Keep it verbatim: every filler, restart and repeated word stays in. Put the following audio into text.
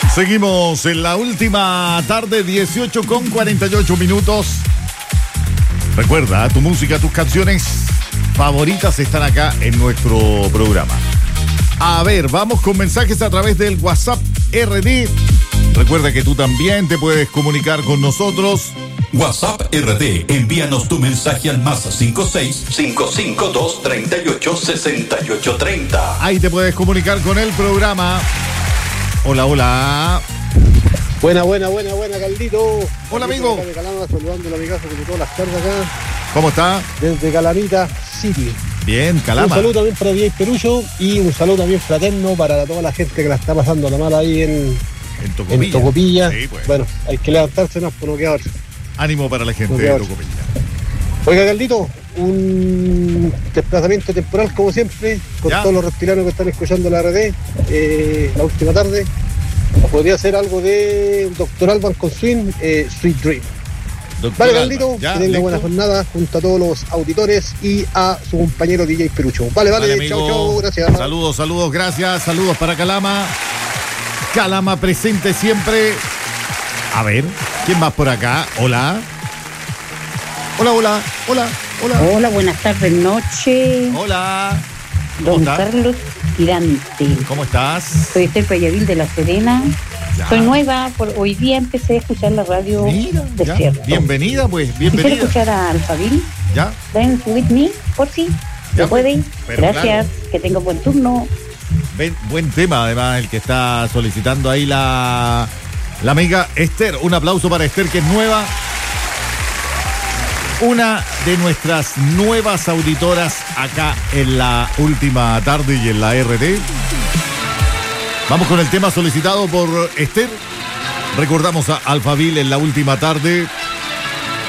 Seguimos en la última tarde, dieciocho con cuarenta y ocho minutos. Recuerda, tu música, tus canciones favoritas están acá en nuestro programa. A ver, vamos con mensajes a través del WhatsApp R D. Recuerda que tú también te puedes comunicar con nosotros. WhatsApp R D, envíanos tu mensaje al más cinco seis, cinco cinco dos, treinta y ocho, sesenta y ocho, treinta. Ahí te puedes comunicar con el programa. Hola, hola. Buena, buena, buena, buena, Caldito. Hola, amigo. De Calama, saludando a la amigazo como todas las tardes acá. ¿Cómo está? Desde Calamita City. Bien, Calama. Un saludo también para D J Perucho y un saludo también fraterno para toda la gente que la está pasando la mala ahí en, en Tocopilla. En Tocopilla. Sí, pues. Bueno, hay que levantarse, no, pues no queda otra. Ánimo para la gente no de Tocopilla. Oiga, Caldito, un desplazamiento temporal como siempre, con ¿Ya? todos los reptilianos que están escuchando la R D, eh, la última tarde. Podría ser algo de Doctor Alban con Swing, eh, Sweet Dream. Doctor Vale, Alban. Caldito, Ya, que tenga listo. buena jornada junto a todos los auditores y a su compañero D J Perucho. Vale, vale, Vale, chao, amigo. chao, gracias. Saludos, saludos, gracias. Saludos para Calama. Calama presente siempre. A ver, ¿quién más por acá? Hola. Hola, hola, hola, hola. Hola, buenas tardes, noche. Hola. ¿Cómo Don estás? Carlos Girante. ¿Cómo estás? Soy Esther Payavil de La Serena. Ya. Soy nueva, por hoy día empecé a escuchar la radio Mira, de ya. cierto. Bienvenida, pues, Quisiera bienvenida. escuchar a Alfabil, ¿Ya? Dance With Me, por si Ya, se puede. pero Gracias, que tenga buen turno. Ven, buen tema, además, el que está solicitando ahí la, la amiga Esther. Un aplauso para Esther, que es nueva. Una de nuestras nuevas auditoras acá en la última tarde y en la R D. Vamos con el tema solicitado por Esther. Recordamos a Alphaville en la última tarde.